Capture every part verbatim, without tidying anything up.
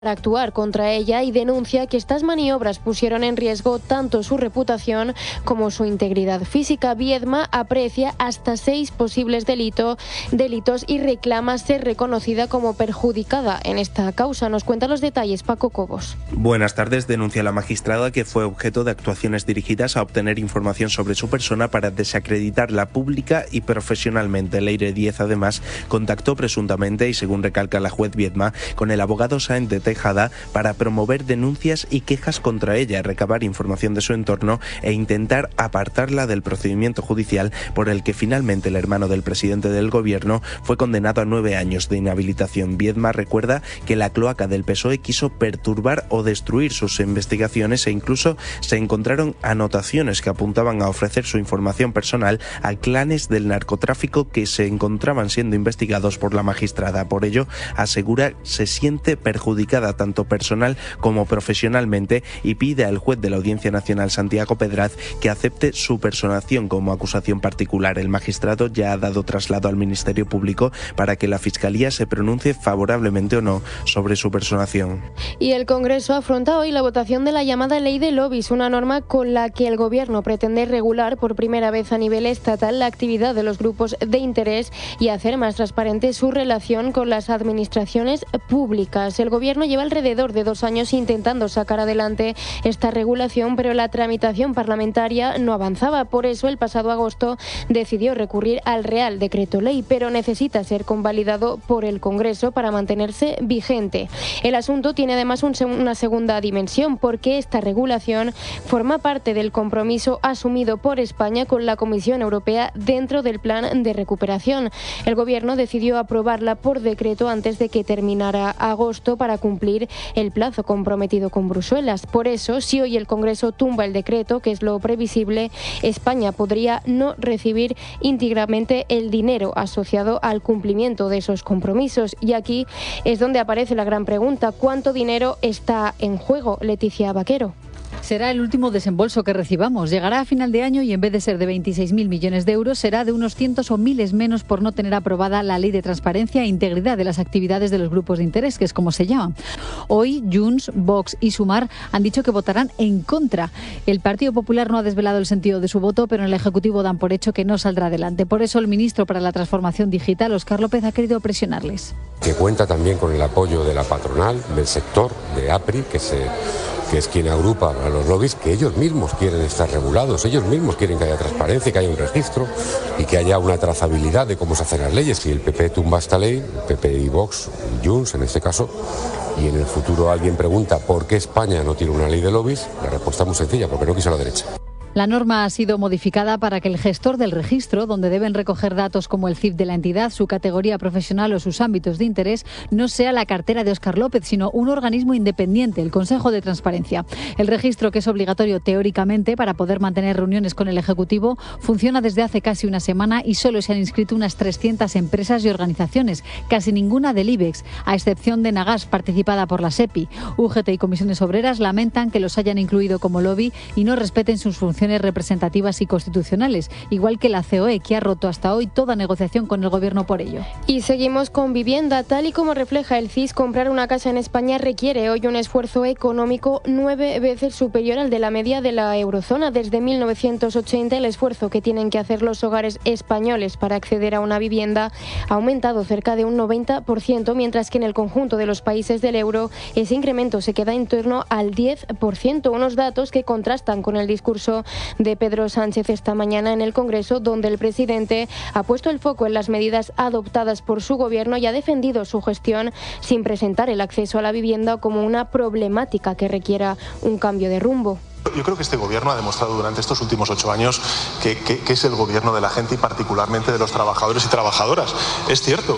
para actuar contra ella y denuncia que estas maniobras pusieron en riesgo tanto su reputación como su integridad física. Viedma aprecia hasta seis posibles delito, delitos y reclama ser reconocida como perjudicada en esta causa. Nos cuenta los detalles Paco Cobos. Buenas tardes. Denuncia la magistrada que fue objeto de actuaciones dirigidas a obtener información sobre su persona para desacreditarla pública y profesionalmente. Leire Díez, además, contactó presuntamente, y según recalca la juez Viedma, con el abogado Sáenz de Tejada para promover denuncias y quejas contra ella, recabar información de su entorno e intentar apartarla del procedimiento judicial por el que finalmente el hermano del presidente del gobierno fue condenado a nueve años de inhabilitación. Viedma recuerda que la cloaca del P S O E quiso perturbar o destruir sus investigaciones e incluso se encontraron anotaciones que apuntaban a ofrecer su información personal a clanes del narcotráfico que se encontraban siendo investigados por la magistrada. Por ello, asegura se siente perjudicada tanto personal como profesionalmente y pide al juez de la Audiencia Nacional, Santiago Pedraz, que acepte su personación como acusación particular. El magistrado ya ha dado traslado al Ministerio Público para que la Fiscalía se pronuncie favorablemente o no sobre su personación. Y el Congreso afronta hoy la votación de la llamada Ley de Lobbies, una norma con la que el Gobierno pretende regular por primera vez a nivel estatal la actividad de los grupos de interés y hacer más transparente su relación con las administraciones públicas. El Gobierno lleva alrededor de dos años intentando sacar adelante esta regulación, pero la tramitación parlamentaria no avanzaba. Por eso, el pasado agosto decidió recurrir al Real Decreto Ley, pero necesita ser convalidado por el Congreso para mantenerse vigente. El asunto tiene además un, una segunda dimensión, porque esta regulación forma parte del compromiso asumido por España con la Comisión Europea dentro del plan de recuperación. El Gobierno decidió aprobarla por decreto antes de que terminara agosto para cumplir el plazo comprometido con Bruselas. Por eso, si hoy el Congreso tumba el decreto, que es lo previsible, España podría no recibir íntegramente el dinero asociado al cumplimiento de esos compromisos. Y aquí es donde aparece la gran pregunta: ¿cuánto dinero está en juego? Leticia Vaquero. Será el último desembolso que recibamos. Llegará a final de año y en vez de ser de veintiséis mil millones de euros, será de unos cientos o miles menos por no tener aprobada la Ley de Transparencia e Integridad de las actividades de los grupos de interés, que es como se llama. Hoy, Junts, Vox y Sumar han dicho que votarán en contra. El Partido Popular no ha desvelado el sentido de su voto, pero en el Ejecutivo dan por hecho que no saldrá adelante. Por eso, el ministro para la Transformación Digital, Óscar López, ha querido presionarles. Que cuenta también con el apoyo de la patronal, del sector, de APRI, que se... que es quien agrupa a los lobbies, que ellos mismos quieren estar regulados, ellos mismos quieren que haya transparencia, que haya un registro y que haya una trazabilidad de cómo se hacen las leyes. Si el P P tumba esta ley, el P P y Vox, y Junts en este caso, y en el futuro alguien pregunta por qué España no tiene una ley de lobbies, la respuesta es muy sencilla: porque no quiso la derecha. La norma ha sido modificada para que el gestor del registro, donde deben recoger datos como el C I F de la entidad, su categoría profesional o sus ámbitos de interés, no sea la cartera de Óscar López, sino un organismo independiente, el Consejo de Transparencia. El registro, que es obligatorio teóricamente para poder mantener reuniones con el Ejecutivo, funciona desde hace casi una semana y solo se han inscrito unas trescientas empresas y organizaciones, casi ninguna del IBEX, a excepción de Nagas, participada por la SEPI. U G T y comisiones obreras lamentan que los hayan incluido como lobby y no respeten sus funciones representativas y constitucionales, igual que la C O E, que ha roto hasta hoy toda negociación con el Gobierno por ello. Y seguimos con vivienda. Tal y como refleja el C I S, comprar una casa en España requiere hoy un esfuerzo económico nueve veces superior al de la media de la eurozona. Desde mil novecientos ochenta, el esfuerzo que tienen que hacer los hogares españoles para acceder a una vivienda ha aumentado cerca de un noventa por ciento, mientras que en el conjunto de los países del euro ese incremento se queda en torno al diez por ciento. Unos datos que contrastan con el discurso de Pedro Sánchez esta mañana en el Congreso, donde el presidente ha puesto el foco en las medidas adoptadas por su gobierno y ha defendido su gestión sin presentar el acceso a la vivienda como una problemática que requiera un cambio de rumbo. Yo creo que este gobierno ha demostrado durante estos últimos ocho años que, que, que es el gobierno de la gente y particularmente de los trabajadores y trabajadoras. Es cierto.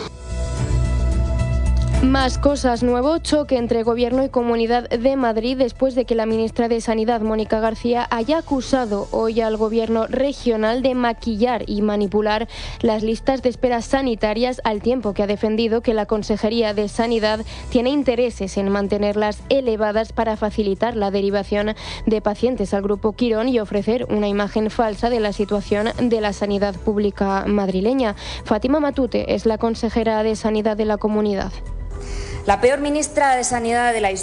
Más cosas. Nuevo choque entre Gobierno y Comunidad de Madrid después de que la ministra de Sanidad, Mónica García, haya acusado hoy al Gobierno regional de maquillar y manipular las listas de espera sanitarias, al tiempo que ha defendido que la Consejería de Sanidad tiene intereses en mantenerlas elevadas para facilitar la derivación de pacientes al Grupo Quirón y ofrecer una imagen falsa de la situación de la sanidad pública madrileña. Fátima Matute es la consejera de Sanidad de la comunidad. La peor ministra de Sanidad de la historia.